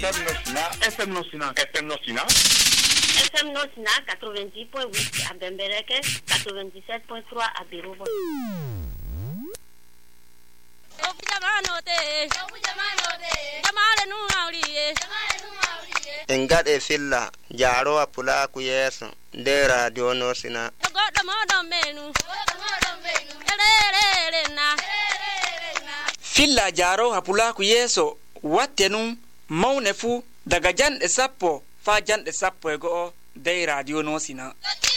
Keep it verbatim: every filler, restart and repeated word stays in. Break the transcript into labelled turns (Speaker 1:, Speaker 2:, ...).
Speaker 1: F M Nosina, F M Nosina, F M Nosina.
Speaker 2: F M Nosina quatre-vingt-dix point huit à Bembereke, quatre-vingt-dix-sept point trois à Birobo.
Speaker 3: Engat e filla jaro apula ku yeso de radio Nosina.
Speaker 4: Filla jaro apula ku yeso wattenu mawnefu daga jan e sappo fa jan e sappo e go de radio Nosina.